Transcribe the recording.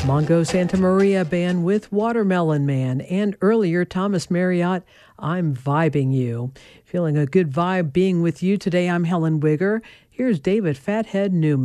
Mongo Santa Maria Band with Watermelon Man, and earlier Thomas Marriott, I'm Vibing You. Feeling a good vibe being with you today, I'm Helen Wigger. Here's David Fathead Newman.